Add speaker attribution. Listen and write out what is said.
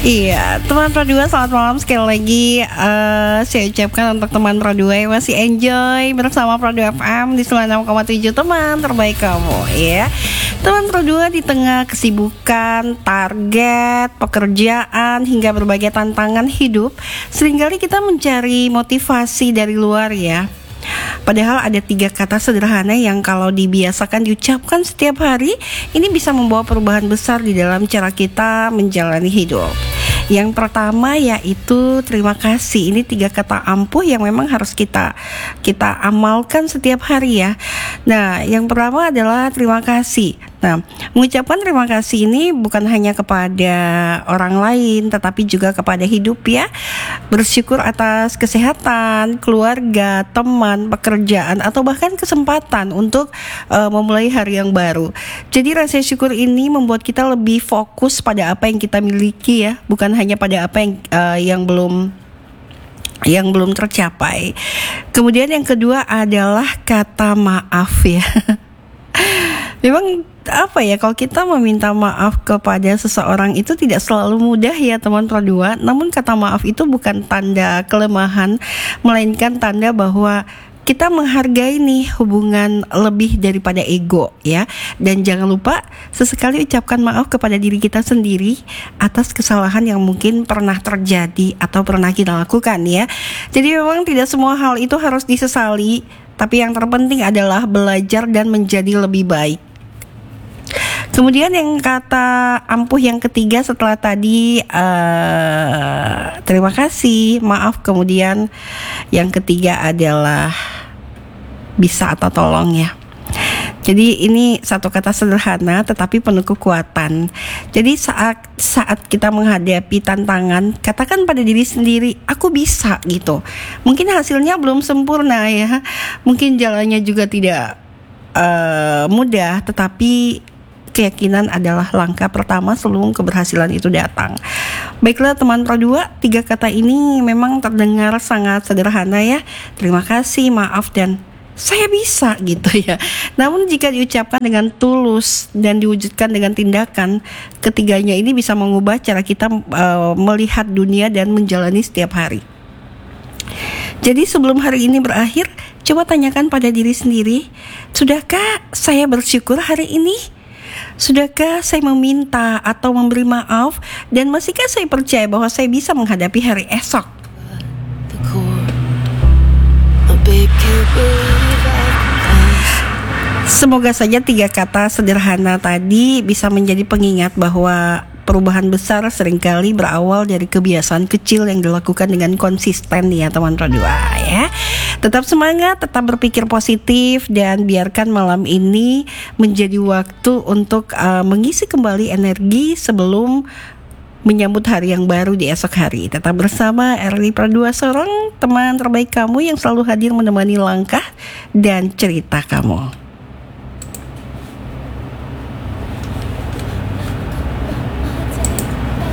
Speaker 1: Iya, teman Pro 2 selamat malam sekali lagi. Saya ucapkan untuk teman Pro 2 yang masih enjoy bersama Pro 2 FM di 96,7, teman terbaik kamu ya. Teman Pro 2 di tengah kesibukan, target, pekerjaan hingga berbagai tantangan hidup, seringkali kita mencari motivasi dari luar ya. Padahal ada 3 kata sederhana yang kalau dibiasakan diucapkan setiap hari, ini bisa membawa perubahan besar di dalam cara kita menjalani hidup. Yang pertama yaitu terima kasih. Ini 3 kata ampuh yang memang harus kita amalkan setiap hari ya. Nah, yang pertama adalah terima kasih. Nah, mengucapkan terima kasih ini bukan hanya kepada orang lain, tetapi juga kepada hidup ya. Bersyukur atas kesehatan, keluarga, teman, pekerjaan, atau bahkan kesempatan untuk memulai hari yang baru. Jadi rasa syukur ini membuat kita lebih fokus pada apa yang kita miliki ya, bukan hanya pada apa yang belum tercapai. Kemudian yang kedua adalah kata maaf ya. Memang kalau kita meminta maaf kepada seseorang itu tidak selalu mudah ya teman Pro 2. Namun kata maaf itu bukan tanda kelemahan, melainkan tanda bahwa kita menghargai nih hubungan lebih daripada ego ya. Dan jangan lupa sesekali ucapkan maaf kepada diri kita sendiri atas kesalahan yang mungkin pernah terjadi atau pernah kita lakukan ya. Jadi memang tidak semua hal itu harus disesali, tapi yang terpenting adalah belajar dan menjadi lebih baik. Kemudian yang kata ampuh yang ketiga setelah tadi terima kasih, maaf, kemudian yang ketiga adalah bisa atau tolong ya. Jadi ini satu kata sederhana tetapi penuh kekuatan. Jadi saat kita menghadapi tantangan, katakan pada diri sendiri, aku bisa gitu. Mungkin hasilnya belum sempurna ya, mungkin jalannya juga tidak mudah, tetapi keyakinan adalah langkah pertama sebelum keberhasilan itu datang. Baiklah teman Pro 2, 3 kata ini memang terdengar sangat sederhana ya. Terima kasih, maaf, dan saya bisa gitu ya. Namun jika diucapkan dengan tulus dan diwujudkan dengan tindakan, ketiganya ini bisa mengubah cara kita melihat dunia dan menjalani setiap hari. Jadi sebelum hari ini berakhir, coba tanyakan pada diri sendiri, sudahkah saya bersyukur hari ini? Sudahkah saya meminta atau memberi maaf? Dan masihkah saya percaya bahwa saya bisa menghadapi hari esok? Semoga saja 3 kata sederhana tadi bisa menjadi pengingat bahwa perubahan besar seringkali berawal dari kebiasaan kecil yang dilakukan dengan konsisten ya teman Pro 2 ya. Tetap semangat, tetap berpikir positif, dan biarkan malam ini menjadi waktu untuk mengisi kembali energi sebelum menyambut hari yang baru di esok hari. Tetap bersama RRI Pro 2 Sorong, teman terbaik kamu yang selalu hadir menemani langkah dan cerita kamu.